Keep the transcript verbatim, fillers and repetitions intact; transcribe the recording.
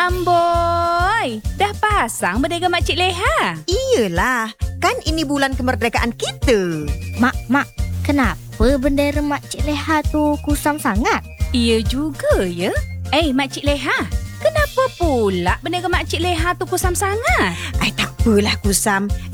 Amboi, dah pasang bendera Makcik Leha? Iyalah, kan ini bulan kemerdekaan kita. Mak, Mak, kenapa bendera Makcik Leha tu kusam sangat? Iya juga ya. Eh, Makcik Leha, kenapa pula bendera Makcik Leha tu kusam sangat? Ay, tak apalah kusam.